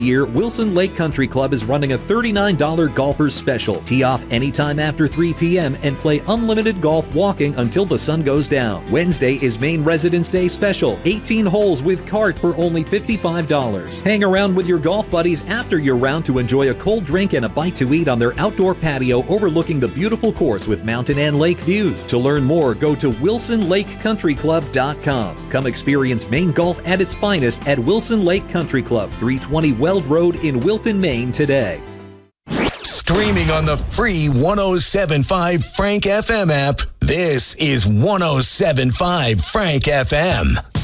Year, Wilson Lake Country Club is running a $39 golfers special. Tee off anytime after 3 p.m. and play unlimited golf walking until the sun goes down. Wednesday is Maine Residence Day special. 18 holes with cart for only $55. Hang around with your golf buddies after your round to enjoy a cold drink and a bite to eat on their outdoor patio overlooking the beautiful course with mountain and lake views. To learn more, go to WilsonLakeCountryClub.com. Come experience Maine golf at its finest at Wilson Lake Country Club, 320 Weld Road in Wilton, Maine today. Streaming on the free 107.5 Frank FM app, this is 107.5 Frank FM.